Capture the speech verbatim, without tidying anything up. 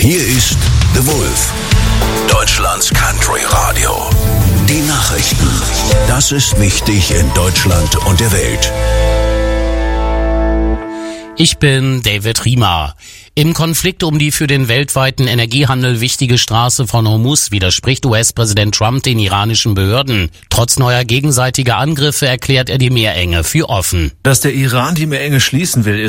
Hier ist The Wolf, Deutschlands Country Radio. Die Nachrichten. Das ist wichtig in Deutschland und der Welt. Ich bin David Riemer. Im Konflikt um die für den weltweiten Energiehandel wichtige Straße von Hormuz widerspricht U S-Präsident Trump den iranischen Behörden. Trotz neuer gegenseitiger Angriffe erklärt er die Meerenge für offen. Dass der Iran die Meerenge schließen will,